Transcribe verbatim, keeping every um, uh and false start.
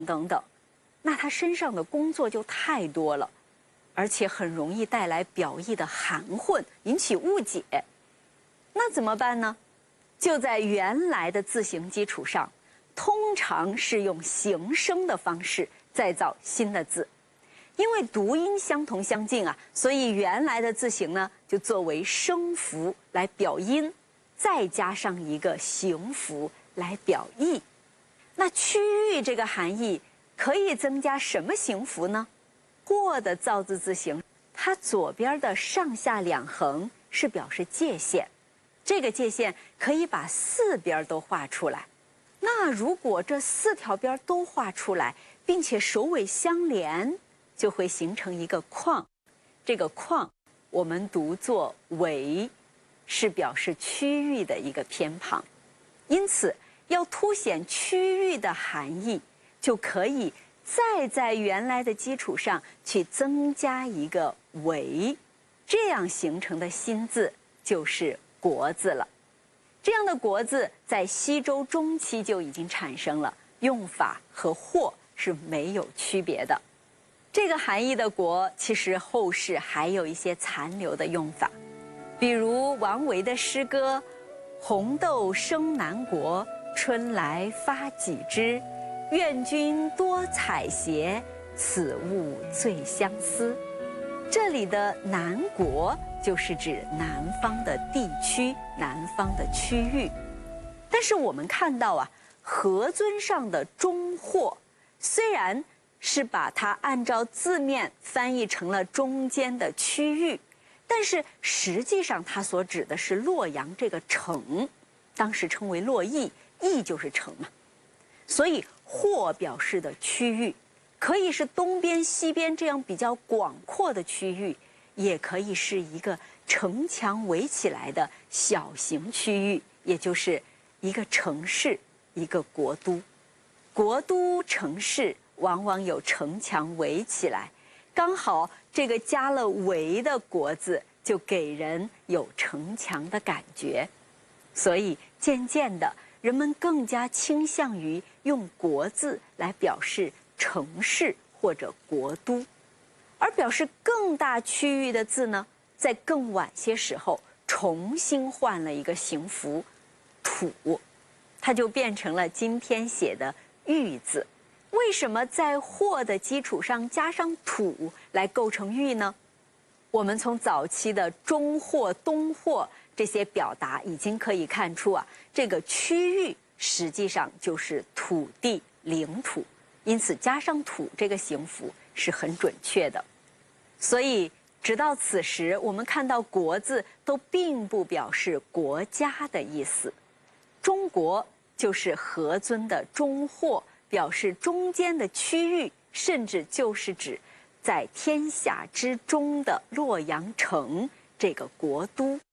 等等，那他身上的工作就太多了，而且很容易带来表意的含混，引起误解。那怎么办呢？就在原来的字形基础上，通常是用形声的方式再造新的字。因为读音相同相近啊，所以原来的字形呢就作为声符来表音，再加上一个形符来表意。那区域这个含义可以增加什么形符呢？过的造字字形，它左边的上下两横是表示界限，这个界限可以把四边都画出来。那如果这四条边都画出来，并且首尾相连，就会形成一个框。这个框我们读作围，是表示区域的一个偏旁。因此要凸显区域的含义，就可以再在原来的基础上去增加一个围，这样形成的新字就是国字了。这样的国字在西周中期就已经产生了，用法和或是没有区别的。这个含义的国，其实后世还有一些残留的用法，比如王维的诗歌“红豆生南国，春来发几枝。愿君多采撷，此物最相思。”这里的南国就是指南方的地区、南方的区域。但是我们看到啊，何尊上的中或虽然是把它按照字面翻译成了中间的区域，但是实际上它所指的是洛阳这个城，当时称为洛邑，邑就是城嘛。所以或表示的区域可以是东边西边这样比较广阔的区域，也可以是一个城墙围起来的小型区域，也就是一个城市，一个国都。国都城市往往有城墙围起来，刚好这个加了围的国字就给人有城墙的感觉，所以渐渐的人们更加倾向于用国字来表示城市或者国都。而表示更大区域的字呢，在更晚些时候重新换了一个形符土，它就变成了今天写的玉字。为什么在或的基础上加上土来构成玉呢？我们从早期的中或、东或这些表达已经可以看出啊，这个区域实际上就是土地、领土，因此加上土这个形符是很准确的。所以直到此时，我们看到国字都并不表示国家的意思。中国就是何尊的中或，表示中间的区域，甚至就是指在天下之中的洛阳城这个国都。